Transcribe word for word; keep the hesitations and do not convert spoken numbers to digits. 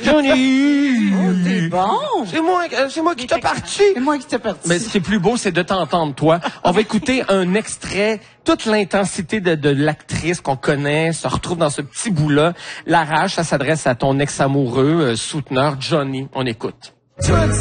Johnny! Oh, t'es bon! C'est moi, c'est moi qui t'ai parti! C'est moi qui t'ai parti. Mais ce qui est plus beau, c'est de t'entendre, toi. On va écouter un extrait. Toute l'intensité de, de l'actrice qu'on connaît se retrouve dans ce petit bout-là. La rage, ça s'adresse à ton ex-amoureux, euh, souteneur, Johnny. On écoute. Toute